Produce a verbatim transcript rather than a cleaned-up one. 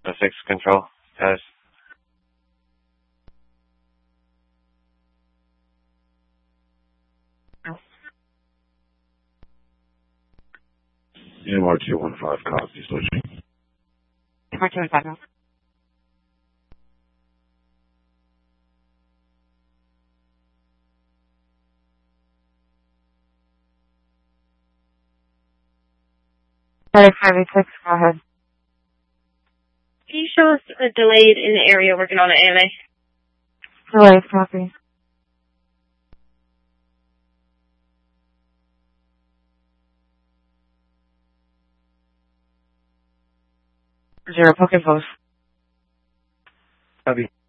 The six control. Test. M R two one five, copy, switching. M R two one five. Five eight six, go ahead. Can you show us a delayed in the area working on an A M A? Delayed, copy. Zero, poke and post. Copy.